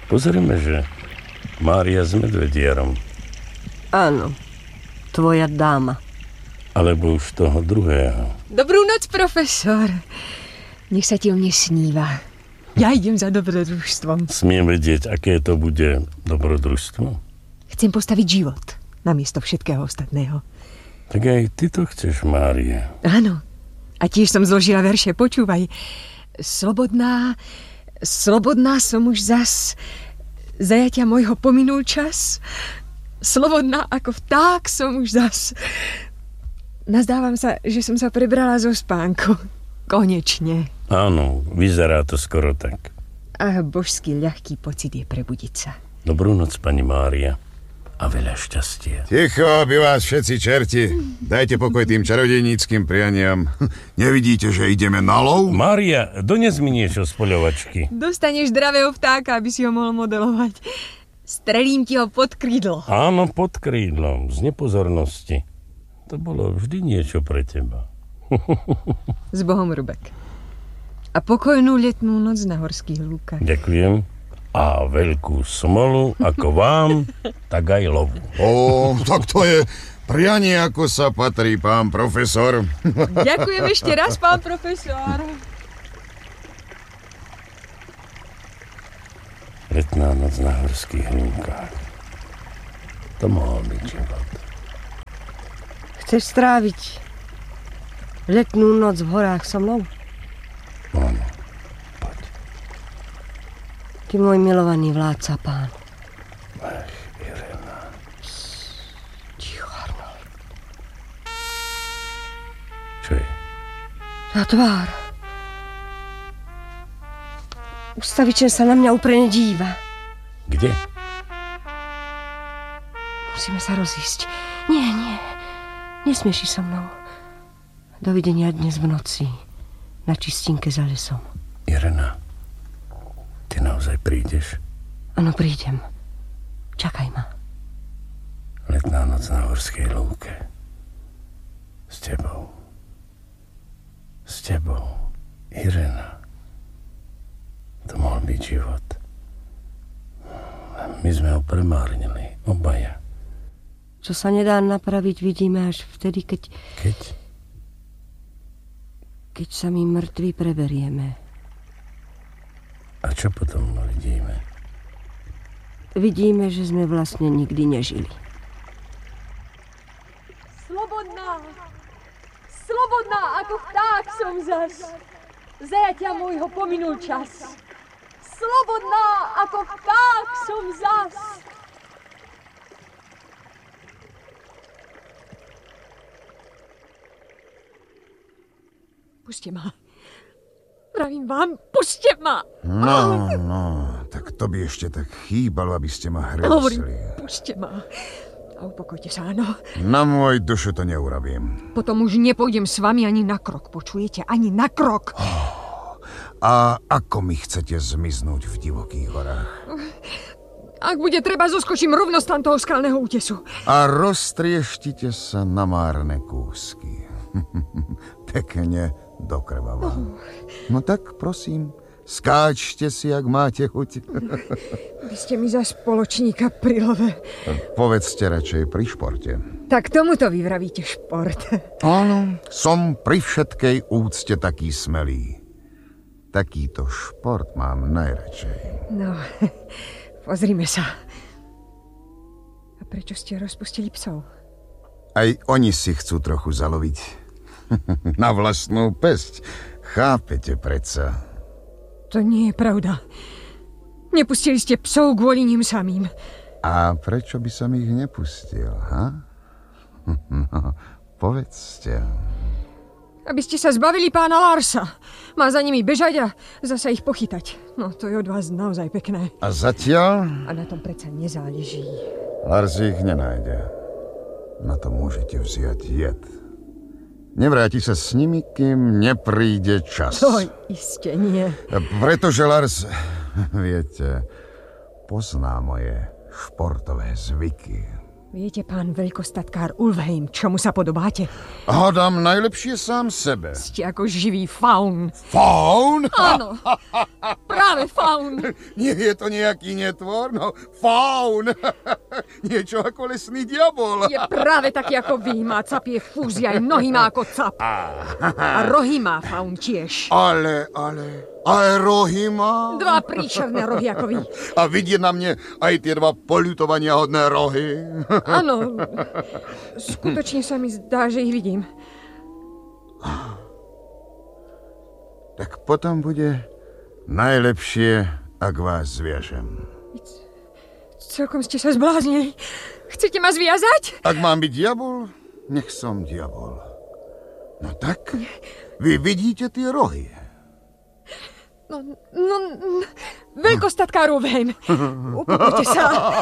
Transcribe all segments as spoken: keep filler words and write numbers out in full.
Pozrieme, že Mária s medvedierom. Áno, tvoja dáma. Alebo už toho druhého. Dobrú noc, profesor. Nech sa ti o mne sníva. Ja idem za dobrodružstvom. Smiem vedieť, aké to bude dobrodružstvo? Chcem postaviť život namiesto všetkého ostatného. Tak aj ty to chceš, Mária. Áno. A tiež som zložila verše. Počúvaj. Slobodná, slobodná som už zas. Zajatia môjho pominul čas. Slobodná ako vták som už zas. Nazdávam sa, že som sa prebrala zo spánku. Konečne. Áno, vyzerá to skoro tak. A božský ľahký pocit je prebudiť sa. Dobrú noc, pani Mária. A veľa šťastia. Ticho, aby vás všetci čerti. Dajte pokoj tým čarodejníckým prianiam. Nevidíte, že ideme na lov? Mária, dones mi niečo z poľovačky. Dostaneš zdravého vtáka, aby si ho mohol modelovať. Strelím ti ho pod krídlo. Áno, pod krídlom, z nepozornosti. To bolo vždy niečo pre teba. S Bohom, Rubek. A pokojnú letnú noc na horských lúkach. Ďakujem. A veľkú smolu, ako vám, tak aj lovu. Ó, tak to je prianie, ako sa patrí, pán profesor. Ďakujem ešte raz, pán profesor. Letná noc na horských lúkach. To mohol byť život. Chceš stráviť letnú noc v horách so mnou? Áno, poď. Ty môj milovaný vládca, pán. Ach, Irena. Ticho, Arnold. Čo je? Tá tvár. Ustavične sa na mňa úprene díva. Kde? Musíme sa rozísť. Nie, nie. Nesmieš ísť so mnou. Dovidenia dnes v noci. Na čistinke za lesom. Irena, ty naozaj prídeš? Áno, prídem. Čakaj ma. Letná noc na horskej lúke. S tebou. S tebou. Irena. To mohol byť život. My sme ho premárnili. Obaja. Čo sa nedá napraviť, vidíme až vtedy, keď... Keď? Keď sa my mŕtvi preberieme. A čo potom vidíme? Vidíme, že sme vlastne nikdy nežili. Slobodná, slobodná ako vták som zas. Zajatia môjho pominul čas. Slobodná ako vták som zas. Puste ma. Pravím vám, puste ma. No, no, tak to by ešte tak chýbalo, aby ste ma Hovorím, hrysli. puste ma. A upokojte sa, áno. Na môj dušu to neurobím. Potom už nepôjdem s vami ani na krok, počujete? Ani na krok. A ako mi chcete zmiznúť v divokých horách? Ak bude treba, zoskočím rovno z tam toho skalného útesu. A roztrieštite sa na márne kúsky. Pekne do krvava. Oh. No tak, prosím, skáčte si, ak máte chuť. Vy ste mi za spoločníka pri love. Povedzte radšej pri športe. Tak tomuto vy vravíte šport. Áno, som pri všetkej úcte taký smelý. Takýto šport mám najradšej. No, pozrime sa. A prečo ste rozpustili psov? Aj oni si chcú trochu zaloviť. Na vlastnú pesť. Chápete predsa. To nie je pravda. Nepustili ste psov kvôli ním samým. A prečo by som ich nepustil, ha? No, povedzte. Aby ste sa zbavili pána Larsa. Má za nimi bežať a zasa ich pochytať. No, to je od vás naozaj pekné. A zatiaľ? A na tom predsa nezáleží. Lars ich nenájde. Na to môžete vziať jed. Nevráti sa s nimi, kým nepríde čas. To iste nie. Pretože Lars, viete, pozná moje športové zvyky. Viete, pán veľkostatkár Ulfheim, čomu sa podobáte? Hádam najlepšie sám sebe. Ste ako živý faun. Faun? Áno. práve faun. Nie je to nejaký netvor, no faun. Niečo ako lesný diabol. Je práve taký ako vy, má capie fúzy, aj nohy má ako cap. A rohy má faun tiež. Ale, ale, aj rohy má. Dva príšerné rohy ako vy. A vidieť na mne aj tie dva poľutovania hodné rohy. Áno, skutočne sa mi zdá, že ich vidím. Tak potom bude najlepšie, ak vás zviažem. Celkom ste sa zbláznili. Chcete ma zviazať? Ak mám byť diabol, nech som diabol. No tak, vy vidíte tie rohy. No, no, veľkostatká Rúvejm. Upokojte sa.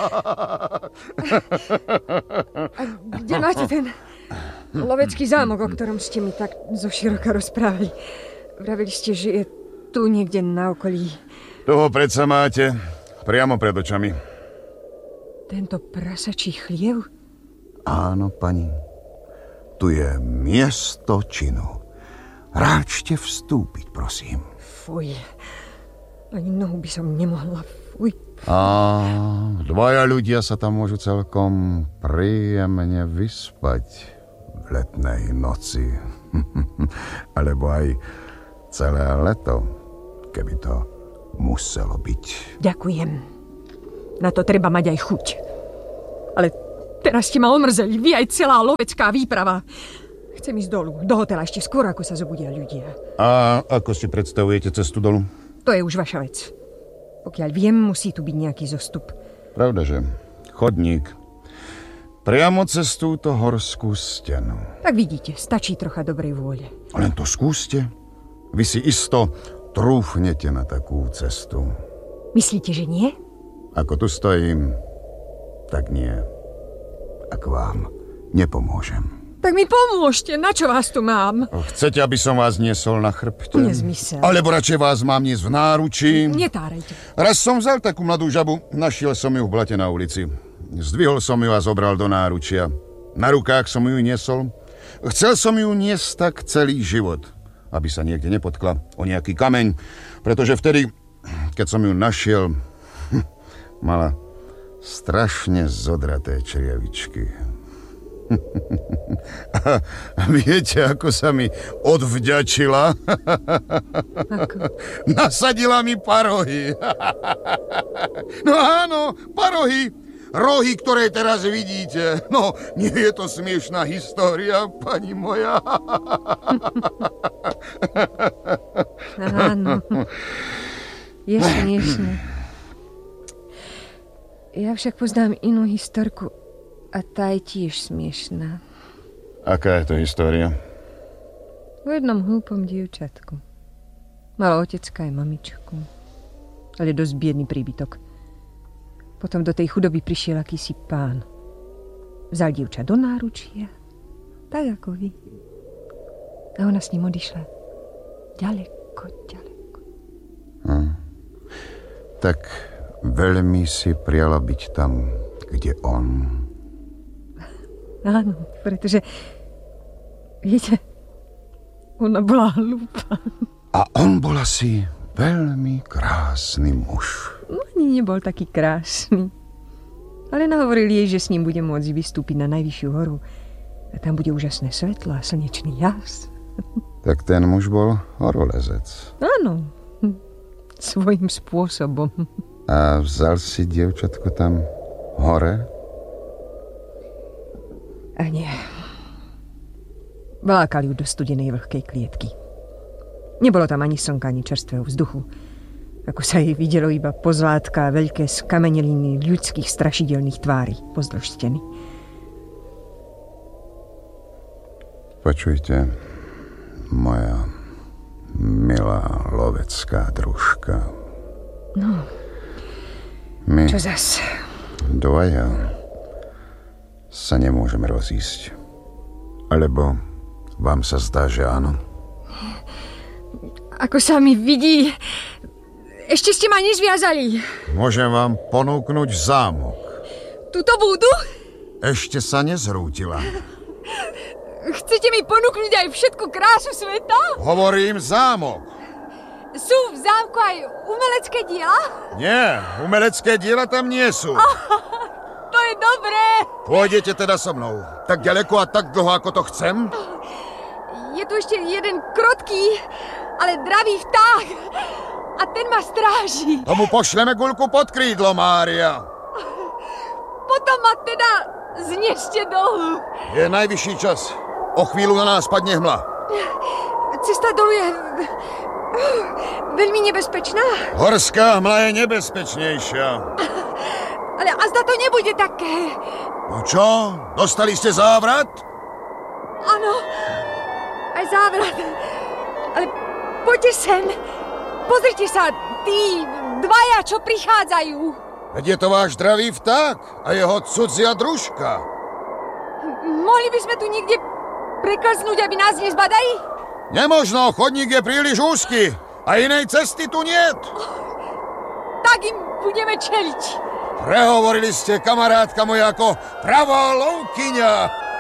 A kde máte ten lovecký zámok, o ktorom ste mi tak zoširoka rozprávali? Vravili ste, že je tu niekde na okolí. Toho predsa máte priamo pred očami. Tento prasačí chliev? Áno, pani. Tu je miesto činu. Ráčte vstúpiť, prosím. Fuj. Ani nohu by som nemohla. Fuj. A dvaja ľudia sa tam môžu celkom príjemne vyspať v letnej noci. Alebo aj celé leto, keby to muselo byť. Ďakujem. Na to treba mať aj chuť. Ale teraz ste ma omrzeli, vy aj celá lovecká výprava. Chcem ísť dolu, do hotela ešte skôr, ako sa zobudia ľudia. A ako si predstavujete cestu dolu? To je už vaša vec. Pokiaľ viem, musí tu byť nejaký zostup. Pravda, že chodník. Priamo cez túto horskú stenu. Tak vidíte, stačí trocha dobrej vôle. Len to skúste. Vy si isto trúfnete na takú cestu. Myslíte, že nie? Ako tu stojím, tak nie. Ak vám nepomôžem. Tak mi pomôžte, na čo vás tu mám? Chcete, aby som vás niesol na chrbte? Nezmysel. Alebo radšej vás mám niesť v náručí? Netárajte. Raz som vzal takú mladú žabu, našiel som ju v blate na ulici. Zdvihol som ju a zobral do náručia. Na rukách som ju niesol. Chcel som ju niesť tak celý život, aby sa niekde nepotkla o nejaký kameň, pretože vtedy, keď som ju našiel, mala strašne zodraté črievičky. A viete, ako sa mi odvďačila? Ako? Nasadila mi parohy. No áno, parohy. Rohy, ktoré teraz vidíte. No, nie je to smiešná história, pani moja. Áno. Je smiešné. Ja však poznám inú historku a tá je tiež smiešná. Aká je to história? O jednom hlúpom dievčatku. Malo otecka aj mamičku. Ale dosť biedný príbytok. Potom do tej chudoby prišiel akýsi pán. Vzal dievča do náručia, tak ako vy. A ona s ním odišla ďaleko, ďaleko. Hm. Tak veľmi si priala byť tam, kde on. Áno, pretože, viete, ona bola hlúpa. A on bol asi veľmi krásny muž. No, ani nebol taký krásny. Ale nahovoril jej, že s ním bude môcť vystúpiť na najvyššiu horu. A tam bude úžasné svetlo a slnečný jas. Tak ten muž bol horolezec. Áno, svojím spôsobom. A vzal si dievčatko tam hore? A nie. Vlákal ju do studenej vlhkej klietky. Nebolo tam ani slnka, ani čerstvého vzduchu. Ako sa jej videlo iba pozlátka a veľké skameneliny ľudských strašidelných tvári pozdĺž steny. Počujte, moja milá lovecká družka. No, My čo zas? dvaja sa nemôžeme rozísť. Alebo vám sa zdá, že áno? Ako sa mi vidí... Ešte ste ma nezviazali. Môžem vám ponúknuť zámok. Tuto budú? Ešte sa nezrútila. Chcete mi ponúknuť aj všetku krásu sveta? Hovorím zámok. Sú v zámku aj umelecké diela? Nie, umelecké diela tam nie sú. To je dobré. Pôjdete teda so mnou. Tak ďaleko a tak dlho, ako to chcem? Je tu ešte jeden krotký, ale dravý vták. A ten ma stráži. Tomu pošleme guľku pod krídlo, Mária. Potom ma teda znešte dolu. Je najvyšší čas. O chvíľu na nás padne hmla. Cesta dolu je veľmi nebezpečná. Horská hmla je nebezpečnejšia. Ale azda to nebude také. No čo? Dostali ste závrat? Áno, aj závrat. Ale poďte sem. Pozrite sa, tí dvaja, čo prichádzajú. Veď je to váš dravý vták a jeho cudzia družka. Mohli by sme tu niekde preklznúť, aby nás nezbadali? Nemožno, chodník je príliš úzky a inej cesty tu niet. Tak im budeme čeliť. Prehovorili ste, kamarátka moja, ako pravá lovkyňa.